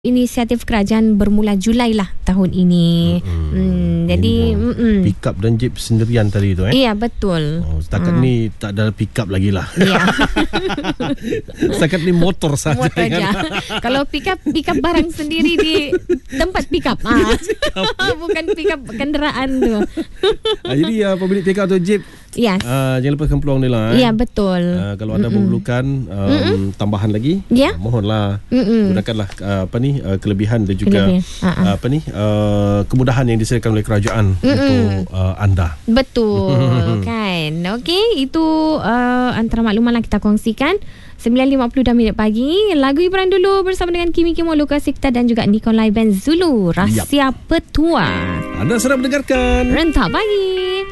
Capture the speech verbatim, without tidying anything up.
Inisiatif kerajaan bermula Julai lah tahun ini. Hmm, hmm, jadi pick up dan jeep sendirian tadi tu eh. Iya, betul. Oh, setakat hmm. ni tak ada pick up lagi lah. Iya. Setakat ni motor saja. Motor kan? aja. Kalau pick up pick up barang sendiri di tempat pick up. Ah. Bukan pick up kenderaan tu. ah, jadi uh, pemilik pick up atau jeep, yes. uh, jangan lepaskan peluang ni lah. Eh. Iya, betul. Uh, kalau anda Mm-mm. memerlukan um, tambahan lagi, yeah. uh, mohonlah Mm-mm. gunakanlah uh, apa ni uh, kelebihan dan juga Kelebihan. uh, apa ni uh, kemudahan yang disediakan oleh kerajaan Mm-mm. untuk uh, anda. Betul kan. Okey, itu uh, antara maklumat yang kita kongsikan. sembilan lima puluh dah minit pagi. Lagu hiburan dulu bersama dengan Kimi Kimo, Lukas Sikta dan juga Nikolai Ben Zulu, Rahsia yep. Petua. Anda sedang mendengarkan Rentak Pagi.